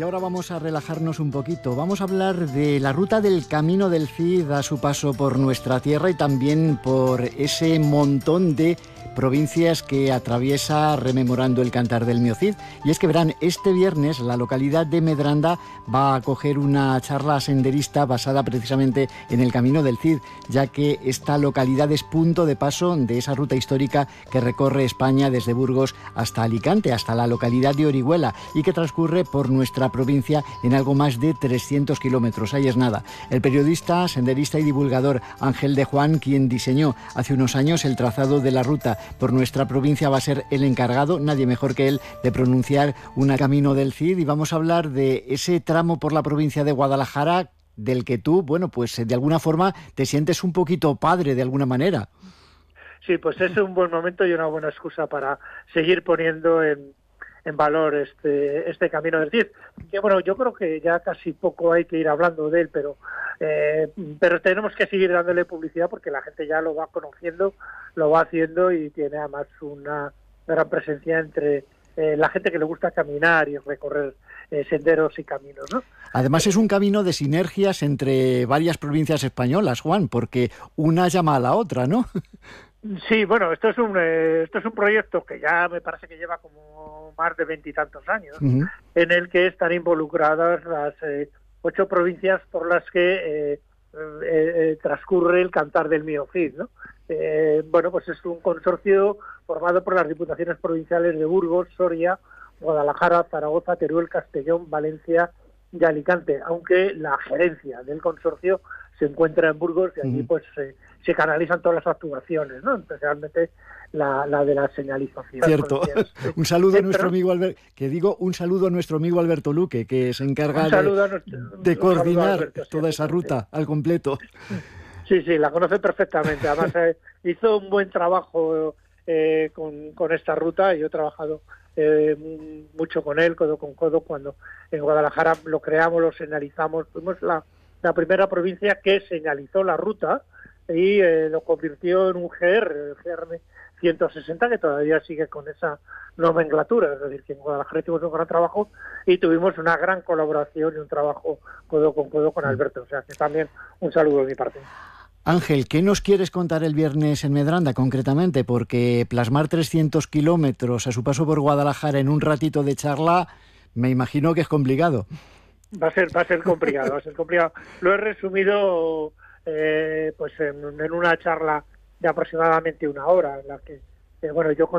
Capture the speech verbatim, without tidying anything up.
ahora vamos a relajarnos un poquito. Vamos a hablar de la ruta del Camino del Cid a su paso por nuestra tierra y también por ese montón de provincias que atraviesa rememorando el Cantar del Mío Cid. Y es que verán, este viernes la localidad de Medranda va a acoger una charla senderista basada precisamente en el Camino del Cid, ya que esta localidad es punto de paso de esa ruta histórica que recorre España desde Burgos hasta Alicante, hasta la localidad de Orihuela, y que transcurre por nuestra provincia en algo más de trescientos kilómetros. Ahí es nada. El periodista, senderista y divulgador Ángel de Juan, quien diseñó hace unos años el trazado de la ruta por nuestra provincia, va a ser el encargado, nadie mejor que él, de pronunciar un Camino del Cid, y vamos a hablar de ese tramo por la provincia de Guadalajara del que tú, bueno, pues de alguna forma te sientes un poquito padre de alguna manera. Sí, pues es un buen momento y una buena excusa para seguir poniendo en, en valor este este Camino del Cid, que bueno, yo creo que ya casi poco hay que ir hablando de él, pero eh, pero tenemos que seguir dándole publicidad porque la gente ya lo va conociendo, lo va haciendo y tiene además una gran presencia entre eh, la gente que le gusta caminar y recorrer eh, senderos y caminos, ¿no? Además es un camino de sinergias entre varias provincias españolas, Juan, porque una llama a la otra, ¿no? Sí, bueno, esto es un eh, esto es un proyecto que ya me parece que lleva como más de veintitantos años, uh-huh. en el que están involucradas las eh, ocho provincias por las que eh, eh, eh, transcurre el Cantar del Mío Cid, ¿no? Eh, bueno, pues es un consorcio formado por las diputaciones provinciales de Burgos, Soria, Guadalajara, Zaragoza, Teruel, Castellón, Valencia y Alicante, aunque la gerencia del consorcio se encuentra en Burgos y allí pues eh, se canalizan todas las actuaciones, ¿no? Especialmente la, la de la señalización. Cierto. Un saludo a nuestro amigo Alberto, que digo un saludo a nuestro amigo Alberto Luque, que se encarga de, nuestro, de coordinar Alberto, toda esa ruta al completo. Sí, sí, la conoce perfectamente. Además eh, hizo un buen trabajo eh, con, con esta ruta y yo he trabajado eh, mucho con él, codo con codo, cuando en Guadalajara lo creamos, lo señalizamos. Fuimos la, la primera provincia que señalizó la ruta y eh, lo convirtió en un G R, el G R ciento sesenta, que todavía sigue con esa nomenclatura. Es decir, que en Guadalajara tuvimos un gran trabajo y tuvimos una gran colaboración y un trabajo codo con codo con Alberto. O sea, que también un saludo de mi parte. Ángel, ¿qué nos quieres contar el viernes en Medranda concretamente? Porque plasmar trescientos kilómetros a su paso por Guadalajara en un ratito de charla, me imagino que es complicado. Va a ser, va a ser complicado, va a ser complicado. Lo he resumido eh, pues en, en una charla de aproximadamente una hora, en la que, eh, bueno, yo